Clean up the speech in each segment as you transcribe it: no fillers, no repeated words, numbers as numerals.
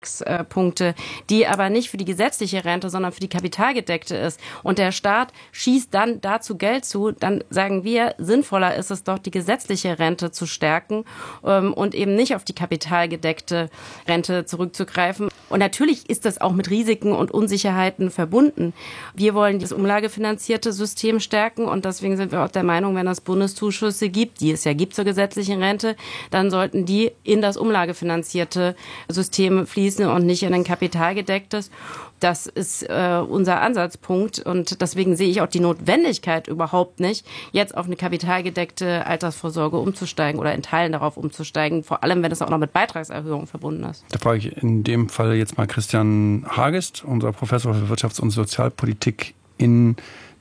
Beitragspunkte, die aber nicht für die gesetzliche Rente, sondern für die kapitalgedeckte ist. Und der Staat schießt dann dazu Geld zu, dann sagen wir, sinnvoller ist es doch, die gesetzliche Rente zu stärken und eben nicht auf die kapitalgedeckte Rente zurückzugreifen. Und natürlich ist das auch mit Risiken und Unsicherheiten verbunden. Wir wollen das umlagefinanzierte System stärken und deswegen sind wir auch der Meinung, wenn es Bundeszuschüsse gibt, die es ja gibt zur gesetzlichen Rente, dann sollten die in das umlagefinanzierte System fließen und nicht in ein kapitalgedecktes. Das ist unser Ansatzpunkt und deswegen sehe ich auch die Notwendigkeit überhaupt nicht, jetzt auf eine kapitalgedeckte Altersvorsorge umzusteigen oder in Teilen darauf umzusteigen, vor allem wenn es auch noch mit Beitragserhöhungen verbunden ist. Da frage ich in dem Fall jetzt mal Christian Hagest, unser Professor für Wirtschafts- und Sozialpolitik in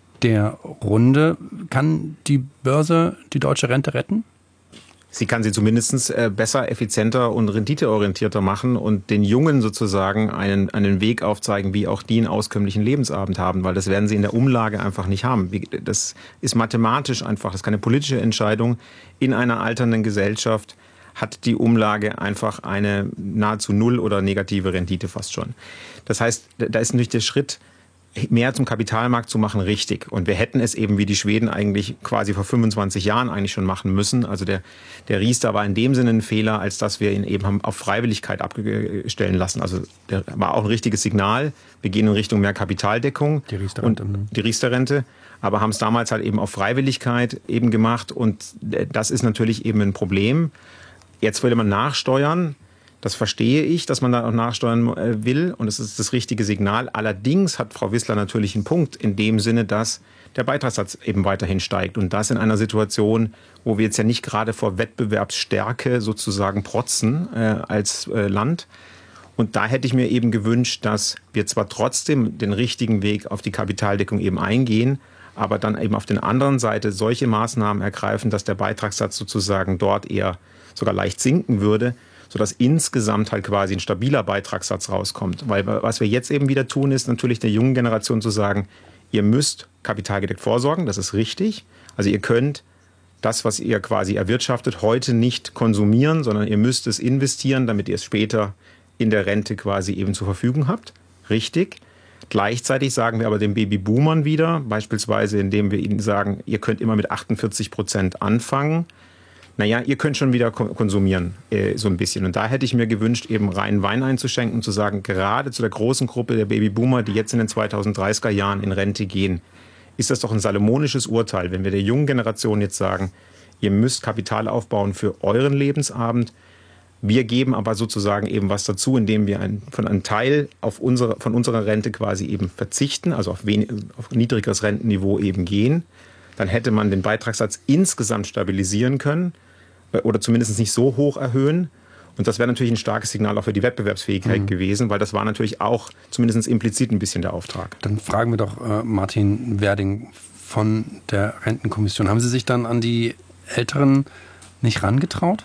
der Runde. Kann die Börse die deutsche Rente retten? Sie kann sie zumindest besser, effizienter und renditeorientierter machen und den Jungen sozusagen einen Weg aufzeigen, wie auch die einen auskömmlichen Lebensabend haben, weil das werden sie in der Umlage einfach nicht haben. Das ist mathematisch einfach, das ist keine politische Entscheidung. In einer alternden Gesellschaft hat die Umlage einfach eine nahezu null oder negative Rendite fast schon. Das heißt, da ist natürlich der Schritt, mehr zum Kapitalmarkt zu machen, richtig. Und wir hätten es eben wie die Schweden eigentlich quasi vor 25 Jahren eigentlich schon machen müssen. Also der Riester war in dem Sinne ein Fehler, als dass wir ihn eben haben auf Freiwilligkeit abstellen lassen. Also der war auch ein richtiges Signal. Wir gehen in Richtung mehr Kapitaldeckung. Die Riester-Rente. Aber haben es damals halt eben auf Freiwilligkeit eben gemacht. Und das ist natürlich eben ein Problem. Jetzt will man nachsteuern. Das verstehe ich, dass man da auch nachsteuern will und es ist das richtige Signal. Allerdings hat Frau Wissler natürlich einen Punkt in dem Sinne, dass der Beitragssatz eben weiterhin steigt und das in einer Situation, wo wir jetzt ja nicht gerade vor Wettbewerbsstärke sozusagen protzen als Land. Und da hätte ich mir eben gewünscht, dass wir zwar trotzdem den richtigen Weg auf die Kapitaldeckung eben eingehen, aber dann eben auf der anderen Seite solche Maßnahmen ergreifen, dass der Beitragssatz sozusagen dort eher sogar leicht sinken würde, sodass insgesamt halt quasi ein stabiler Beitragssatz rauskommt. Weil was wir jetzt eben wieder tun, ist natürlich der jungen Generation zu sagen, ihr müsst kapitalgedeckt vorsorgen, das ist richtig. Also ihr könnt das, was ihr quasi erwirtschaftet, heute nicht konsumieren, sondern ihr müsst es investieren, damit ihr es später in der Rente quasi eben zur Verfügung habt. Richtig. Gleichzeitig sagen wir aber den Babyboomern wieder, beispielsweise indem wir ihnen sagen, ihr könnt immer mit 48% anfangen. Naja, ihr könnt schon wieder konsumieren, so ein bisschen. Und da hätte ich mir gewünscht, eben reinen Wein einzuschenken und zu sagen, gerade zu der großen Gruppe der Babyboomer, die jetzt in den 2030er Jahren in Rente gehen, ist das doch ein salomonisches Urteil, wenn wir der jungen Generation jetzt sagen, ihr müsst Kapital aufbauen für euren Lebensabend. Wir geben aber sozusagen eben was dazu, indem wir von einem Teil von unserer Rente quasi eben verzichten, also auf niedrigeres Rentenniveau eben gehen. Dann hätte man den Beitragssatz insgesamt stabilisieren können oder zumindest nicht so hoch erhöhen. Und das wäre natürlich ein starkes Signal auch für die Wettbewerbsfähigkeit gewesen, weil das war natürlich auch zumindest implizit ein bisschen der Auftrag. Dann fragen wir doch Martin Werding von der Rentenkommission. Haben Sie sich dann an die Älteren nicht rangetraut?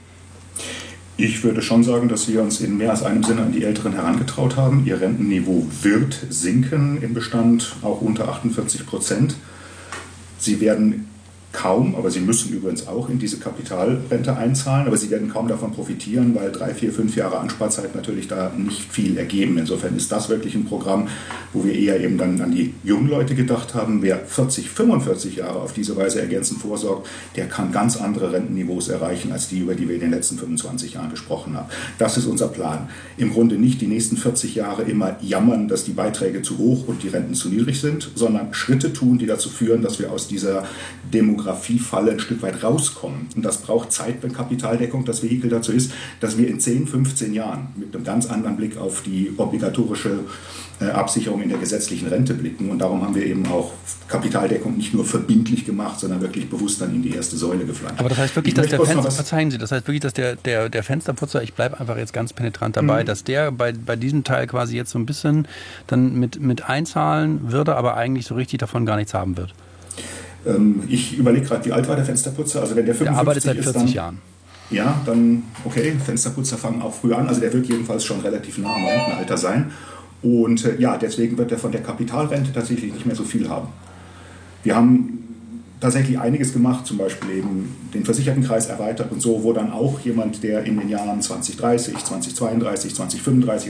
Ich würde schon sagen, dass wir uns in mehr als einem Sinne an die Älteren herangetraut haben. Ihr Rentenniveau wird sinken im Bestand, auch unter 48%. Sie werden kaum, aber sie müssen übrigens auch in diese Kapitalrente einzahlen, aber sie werden kaum davon profitieren, weil 3, 4, 5 Jahre Ansparzeit natürlich da nicht viel ergeben. Insofern ist das wirklich ein Programm, wo wir eher eben dann an die jungen Leute gedacht haben. Wer 40, 45 Jahre auf diese Weise ergänzend vorsorgt, der kann ganz andere Rentenniveaus erreichen, als die, über die wir in den letzten 25 Jahren gesprochen haben. Das ist unser Plan. Im Grunde nicht die nächsten 40 Jahre immer jammern, dass die Beiträge zu hoch und die Renten zu niedrig sind, sondern Schritte tun, die dazu führen, dass wir aus dieser Demografiefalle ein Stück weit rauskommen. Und das braucht Zeit, wenn Kapitaldeckung das Vehikel dazu ist, dass wir in 10, 15 Jahren mit einem ganz anderen Blick auf die obligatorische Absicherung in der gesetzlichen Rente blicken. Und darum haben wir eben auch Kapitaldeckung nicht nur verbindlich gemacht, sondern wirklich bewusst dann in die erste Säule gepflanzt. Aber das heißt wirklich, dass der Fenster, verzeihen Sie, das heißt wirklich, dass der Fensterputzer, ich bleibe einfach jetzt ganz penetrant dabei, dass der bei diesem Teil quasi jetzt so ein bisschen dann mit einzahlen würde, aber eigentlich so richtig davon gar nichts haben wird. Ich überlege gerade, wie alt war der Fensterputzer? Also wenn der 55 der arbeitet seit 40 ist, Jahren. Ja, dann okay, Fensterputzer fangen auch früh an. Also der wird jedenfalls schon relativ nah am Rentenalter sein. Und deswegen wird er von der Kapitalrente tatsächlich nicht mehr so viel haben. Wir haben tatsächlich einiges gemacht, zum Beispiel eben den Versichertenkreis erweitert und so, wo dann auch jemand, der in den Jahren 2030, 2032, 2035